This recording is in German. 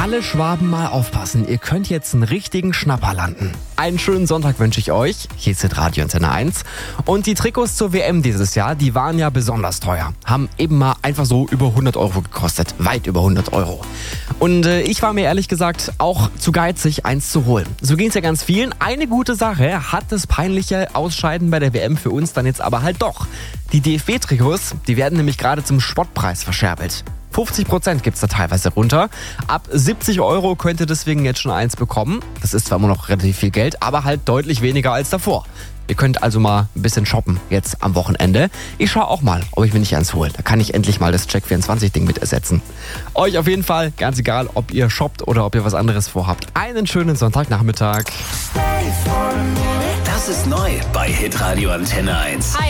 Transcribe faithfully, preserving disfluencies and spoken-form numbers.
Alle Schwaben mal aufpassen, ihr könnt jetzt einen richtigen Schnapper landen. Einen schönen Sonntag wünsche ich euch. Hier ist Radio Antenne eins. Und die Trikots zur W M dieses Jahr, die waren ja besonders teuer. Haben eben mal einfach so über hundert Euro gekostet. Weit über hundert Euro. Und äh, ich war mir ehrlich gesagt auch zu geizig, eins zu holen. So ging es ja ganz vielen. Eine gute Sache hat das peinliche Ausscheiden bei der W M für uns dann jetzt aber halt doch. Die D F B-Trikots, die werden nämlich gerade zum Spottpreis verscherbelt. fünfzig Prozent gibt's da teilweise runter. Ab siebzig Euro könnt ihr deswegen jetzt schon eins bekommen. Das ist zwar immer noch relativ viel Geld, aber halt deutlich weniger als davor. Ihr könnt also mal ein bisschen shoppen jetzt am Wochenende. Ich schaue auch mal, ob ich mir nicht eins hole. Da kann ich endlich mal das Check vierundzwanzig Ding mit ersetzen. Euch auf jeden Fall, ganz egal, ob ihr shoppt oder ob ihr was anderes vorhabt. Einen schönen Sonntagnachmittag. Das ist neu bei Hitradio Antenne eins.